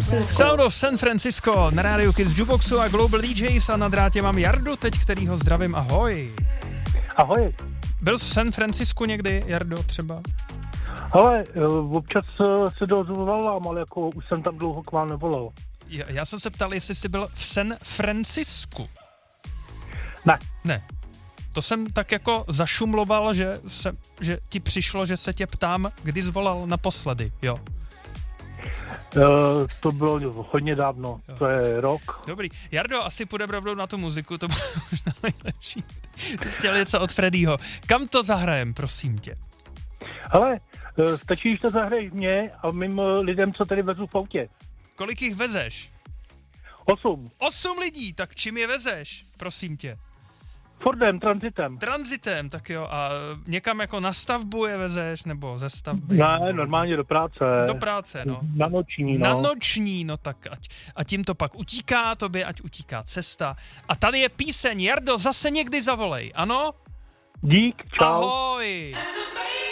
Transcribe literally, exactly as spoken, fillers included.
Francisco. Sound of San Francisco na rádiu Kids Juvoxu a Global D Js a na drátě mám Jardu teď, kterýho zdravím, ahoj. Ahoj. Byl v San Francisku někdy, Jardo, třeba? Ale občas se dozvolám, ale jako už jsem tam dlouho k vám nevolal. Já, já jsem se ptal, jestli jsi byl v San Francisku. Ne. Ne. To jsem tak jako zašumloval, že, se, že ti přišlo, že se tě ptám, kdy zvolal naposledy, jo. Uh, to bylo hodně dávno, jo. To je rok. Dobrý. Jardo, asi půjde rovnou na tu muziku, to bude možná nejlepší. Ty jsi chtěl něco od Freddyho. Kam to zahrajem, prosím tě? Hele, uh, stačí, když to zahraješ mě a mým lidem, co tady vezu v autě. Kolik jich vezeš? Osm. Osm lidí, tak čím je vezeš, prosím tě? Fordem, transitem. Transitem, tak jo. A někam jako na stavbu je vezeš, nebo ze stavby? Ne, normálně do práce. Do práce, no. Na noční, no. Na noční, no tak ať, a tím to pak utíká tobě, ať utíká cesta. A tady je píseň, Jardo, zase někdy zavolej, ano? Dík, čau. Ahoj.